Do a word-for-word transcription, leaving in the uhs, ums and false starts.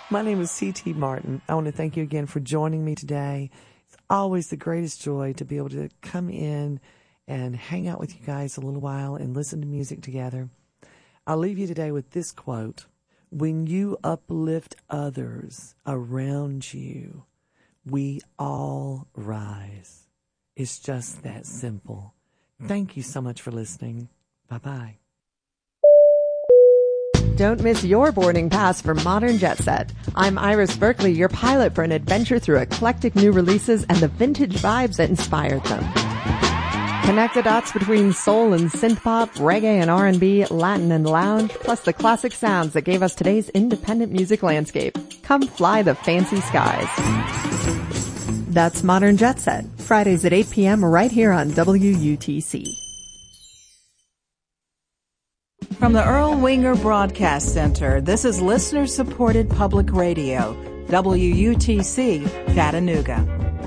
My name is C T Martin. I want to thank you again for joining me today. It's always the greatest joy to be able to come in and hang out with you guys a little while and listen to music together. I'll leave you today with this quote. When you uplift others around you, we all rise. It's just that simple. Thank you so much for listening. Bye-bye. Don't miss your boarding pass for Modern Jet Set. I'm Iris Berkeley, your pilot for an adventure through eclectic new releases and the vintage vibes that inspired them. Connect the dots between soul and synth-pop, reggae and R and B, Latin and lounge, plus the classic sounds that gave us today's independent music landscape. Come fly the fancy skies. That's Modern Jet Set, Fridays at eight p.m. right here on W U T C. From the Earl Winger Broadcast Center, this is listener-supported public radio, W U T C, Chattanooga.